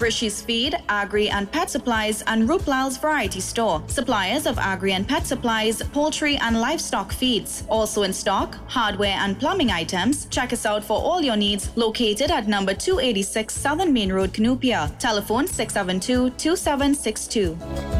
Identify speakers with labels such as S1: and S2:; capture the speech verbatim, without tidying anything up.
S1: Rishi's Feed, Agri and Pet Supplies, and Ruplal's Variety Store. Suppliers of agri and pet supplies, poultry and livestock feeds. Also in stock, hardware and plumbing items. Check us out for all your needs. Located at number two eighty-six Southern Main Road, Canoopia. Telephone six seven two, two seven six two.